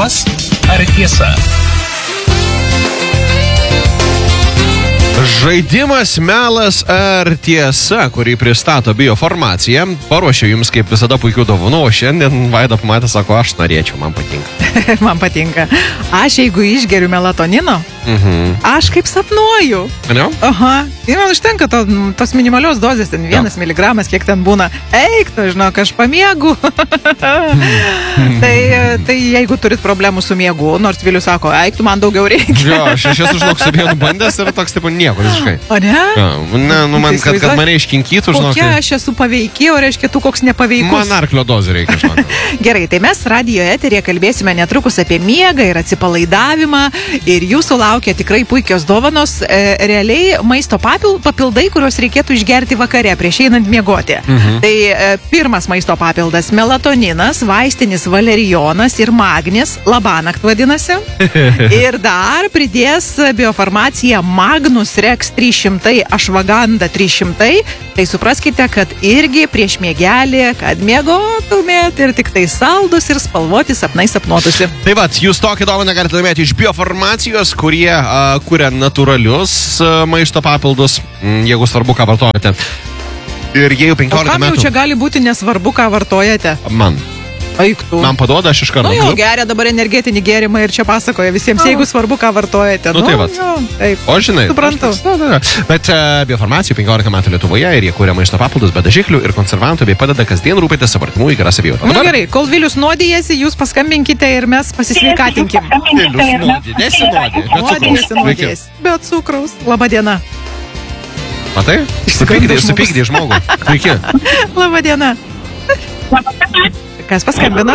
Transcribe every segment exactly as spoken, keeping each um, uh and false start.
Melas ar tiesa? Žaidimas melas ar tiesa, kurį pristato Biofarmacija, paruošė jums kaip visada puikių dovanų, o šiandien Vaida pamatė, sako, aš norėčiau, man patinka. Man patinka. Aš jeigu išgeriu melatonino, Mhm. aš kaip sapnuoju. Ne? Aha. Ir man užtenka to, tos minimalios dozės, ten vienas ja. miligramas, kiek ten būna. Eik, tu žinok, aš pamiegu. tai, tai jeigu turit problemų su miegu, nors Vilius sako, eik, tu man daugiau reikia. Jo, aš aš esu, žinok, su vienu bandęs ir toks, taip, nieko visiškai. O ne? Ja, ne, nu man, kad, kad mane iškinkytų, žinok. Kokia aš esu paveiki, o reiškia tu koks nepaveikus. Man arklio dozė reikia, žinok. Gerai, tai mes radijo eteryje kalbėsime netrukus apie miegą ir atsipalaidavimą ir jūsų laukia tikrai puikios dovanos, e, realiai maisto papil, papildai, kuriuos reikėtų išgerti vakare prieš einant miegoti. Mhm. Tai e, pirmas maisto papildas - melatoninas, vaistinis valerijonas ir magnis, labanakt vadinasi. Ir dar pridės Biofarmacija Magnus Rex trys šimtai, Ashwagandha trys šimtai. Tai supraskite, kad irgi prieš miegelį, kad miegotumėt ir tik tai saldus ir spalvoti sapnai sapnuotųsi. Tai vat, jūs tokią dovaną galite laimėti iš Biofarmacijos, kurie uh, kuria natūralius uh, maisto papildus, mm, jeigu svarbu, ką vartojate. Ir jeigu penkiolika metų... O kam jau čia gali būti nesvarbu, ką vartojate? Man. Eik tu. Man paduoda, aš iš karto. Nu jau geria dabar energetinį gėrimą ir čia pasakoja visiems, no. jeigu svarbu, ką vartojate. Nu, nu tai vat. Jo, taip. O žinai. Suprantu. Aš, na, na, na. Bet uh, Biofarmacija penkiolika metų Lietuvoje ir jie kuria maisto papildus be dažiklių ir konservantų bei padeda kasdien rūpinti savo artimųjų gerą savijautą. Nu gerai, kol Vilius nuodijasi, jūs paskambinkite ir mes pasisveikatinkim. Vilius nuodė, nesinodė. Nuodė, nesinodės. Be cukraus. Labadiena. Matai? Supykdė, supykdė žmogų. Sveiki. Labadiena. Kas paskambino?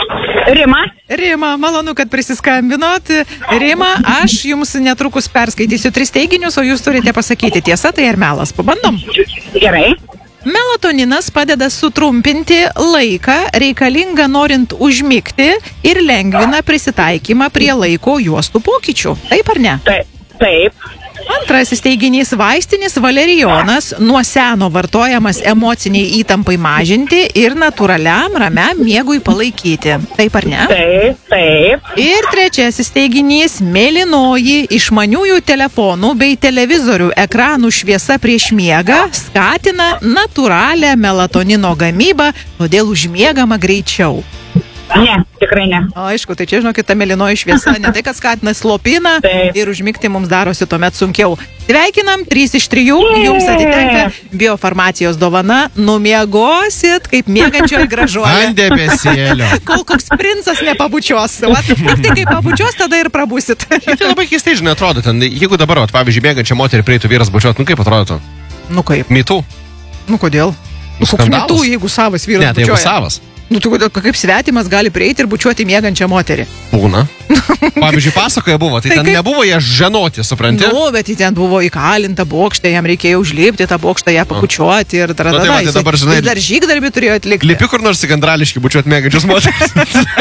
Rima. Rima, malonu, kad prisiskambinot. Rima, aš jums netrukus perskaitysiu tris teiginius, o jūs turite pasakyti tiesa tai ar melas. Pabandom? Gerai. Melatoninas padeda sutrumpinti laiką reikalingą norint užmigti ir lengvina prisitaikymą prie laiko juostų pokyčių. Taip ar ne? Taip. Taip. Antrasis teiginys - vaistinis valerijonas nuo seno vartojamas emociniai įtampai mažinti ir natūraliam ramiam miegui palaikyti. Taip ar ne? Taip, taip. Ir trečiasis teiginys - mėlynoji išmaniųjų telefonų bei televizorių ekranų šviesa prieš miegą skatina natūralią melatonino gamybą, todėl užmiegama greičiau. Ne, tikrai ne. O, aišku, tai čia, žinokit, ta mėlynoji šviesa ne tai, kad skatina slopina Taip. ir užmigti mums darosi tuomet sunkiau. Sveikinam, trys iš trijų, jums atitenka Biofarmacijos dovana, numiegosit kaip miegančioji gražuolė. Ant debesėlio. Kol koks princas nepabučios. Vat, tai kaip pabučios, tada ir prabusit. Tai labai keistai, žinai, atrodo, ten, jeigu dabar, vat, pavyzdžiui, mėgančią moterį prieitų vyras bučiuot, nu kaip atrodytų? Nu kaip? Mitų? Nu kodėl? Nu, Koks skandalus. mitų, jeigu savas vyras Ne, tai jeigu bučiuoja? savas. Nu, tu kaip svetimas gali prieiti ir bučiuoti miegančią moterį. Būna. Pavyzdžiui, pasakoje buvo, tai, Tai ten kaip- nebuvo jie ženoti, supranti? Nu, bet jį ten buvo įkalinta bokštė, jam reikėjo užlipti tą bokštą, ją pakučiuoti ir tada. Nu, tai va, tai dabar, žinai, dar žygdarbį turėjo atlikti. Lipi kur nors į Gandrališkį bučiuot mėgančius moteris.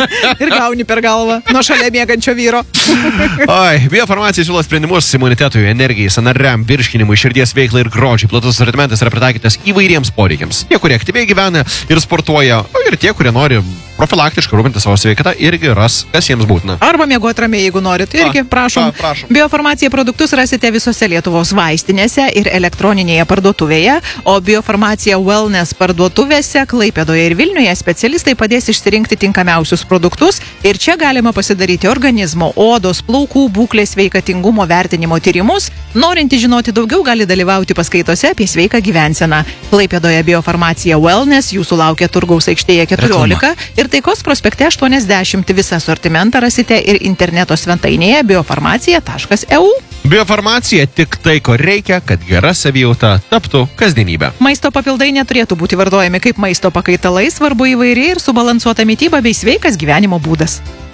Ir gauni per galvą nuo šalia miegančio vyro. Oi, Biofarmacija siūlo sprendimus imunitetui, energijai, sąnariam, virškinimui, širdies veiklai ir grožiai. Platus asortimentas yra pritaikytas įvairiems poreikiams. Tie, kurie aktyviai gyvena ir sportuoja, o ir tie, kurie nori profilaktiškai rūpinti savo sveikatą, irgi ras, kas jiems būtina. Arba miegoti ramiai, jeigu norit. Irgi, prašom. a, prašom. Biofarmacija produktus rasite visose Lietuvos vaistinėse ir elektroninėje parduotuvėje, o Biofarmacija Wellness parduotuvėse Klaipėdoje ir Vilniuje specialistai padės išsirinkti tinkamiausius produktus ir čia galima pasidaryti organizmo, odos, plaukų būklės sveikatingumo vertinimo tyrimus. Norinti žinoti daugiau, gali dalyvauti paskaitose apie sveiką gyvenseną. Klaipėdoje Biofarmacija Wellness jūsų laukia Turgaus aikštėje keturiolika ir Taikos prospekte aštuoniasdešimt. Visą asortimentą rasite ir interneto svetainėje biofarmacija taškas e u. Biofarmacija tik tai, ko reikia, kad gera savijauta taptų kasdienybė. Maisto papildai neturėtų būti vartojami kaip maisto pakaitalai, svarbu įvairi ir subalansuota mityba bei sveikas gyvenimo būdas.